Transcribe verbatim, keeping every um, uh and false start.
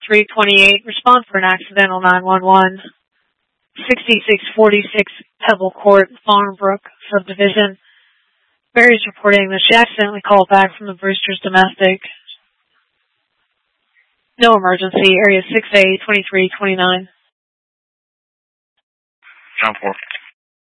three twenty-eight, respond for an accidental nine one one. sixty-six forty-six Pebble Court, Farmbrook subdivision. Barry's reporting that she accidentally called back from the Brewster's domestic. No emergency. Area six A, twenty-three twenty-nine. John four.